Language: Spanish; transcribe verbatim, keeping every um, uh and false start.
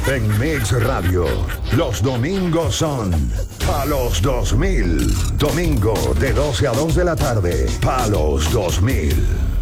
En Mix Radio, los domingos son Palos dos mil. Domingo de doce a dos de la tarde. Palos dos mil.